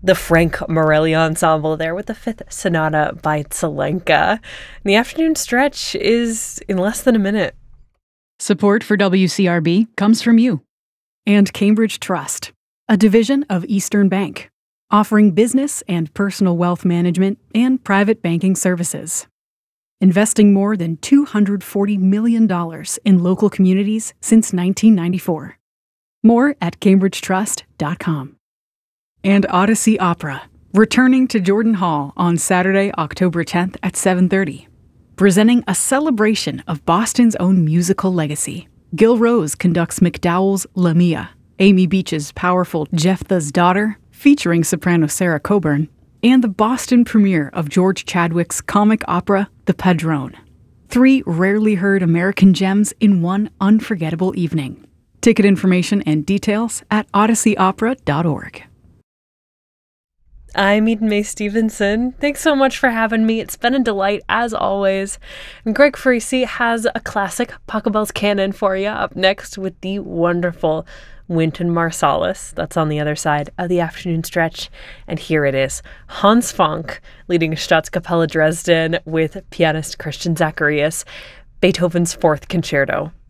the Frank Morelli Ensemble there with the Fifth Sonata by Zelenka. The afternoon stretch is in less than a minute. Support for WCRB comes from you. And Cambridge Trust, a division of Eastern Bank, offering business and personal wealth management and private banking services. Investing more than $240 million in local communities since 1994. More at cambridgetrust.com. And Odyssey Opera, returning to Jordan Hall on Saturday, October 10th at 7:30. Presenting a celebration of Boston's own musical legacy. Gil Rose conducts MacDowell's Lamia, Amy Beach's powerful Jephthah's Daughter, featuring soprano Sarah Coburn, and the Boston premiere of George Chadwick's comic opera, The Padrone. 3 rarely heard American gems in one unforgettable evening. Ticket information and details at odysseyopera.org. I'm Eden Mae Stevenson. Thanks so much for having me. It's been a delight, as always. And Greg Farisi has a classic Pachelbel's Canon for you up next with the wonderful Wynton Marsalis. That's on the other side of the afternoon stretch. And here it is. Hans Funk leading Staatskapelle Dresden with pianist Christian Zacharias, Beethoven's Fourth Concerto.